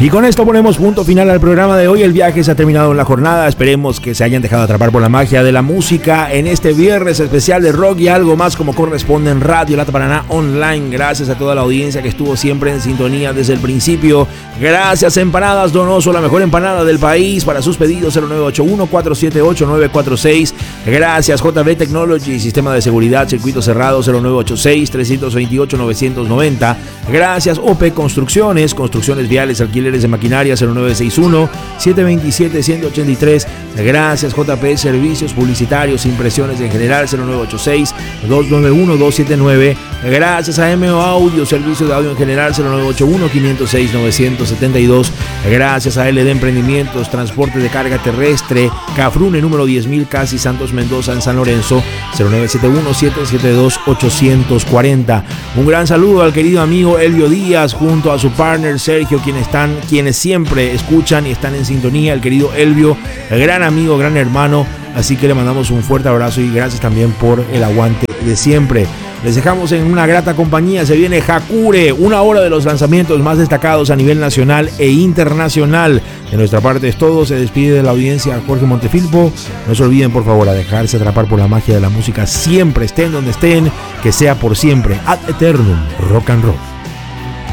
Y con esto ponemos punto final al programa de hoy. El viaje se ha terminado en la jornada. Esperemos que se hayan dejado atrapar por la magia de la música en este viernes especial de rock y algo más como corresponde en Radio Lata Paraná Online. Gracias a toda la audiencia que estuvo siempre en sintonía desde el principio. Gracias Empanadas Donoso, la mejor empanada del país. Para sus pedidos 0981-478-946. Gracias JB Technology, sistema de seguridad, circuito cerrado 0986-328-990. Gracias OP Construcciones, construcciones viales, alquileres de maquinaria 0961-727-183. Gracias JP Servicios Publicitarios, impresiones en general 0986-291-279. Gracias a MO Audio, servicio de audio en general 0981-506-972. Gracias a LD Emprendimientos, transporte de carga terrestre, Cafrune número 10.000 Casi Santos Mendoza en San Lorenzo 0971-772-840. Un gran saludo al querido amigo Elvio Díaz junto a su partner Sergio, quienes siempre escuchan y están en sintonía. El querido Elvio, gran amigo, gran hermano, así que le mandamos un fuerte abrazo y gracias también por el aguante de siempre. Les dejamos en una grata compañía. Se viene Hakure, una hora de los lanzamientos más destacados a nivel nacional e internacional. De nuestra parte es todo. Se despide de la audiencia Jorge Montefilpo. No se olviden por favor a dejarse atrapar por la magia de la música. Siempre estén donde estén, que sea por siempre. Ad eternum, rock and roll.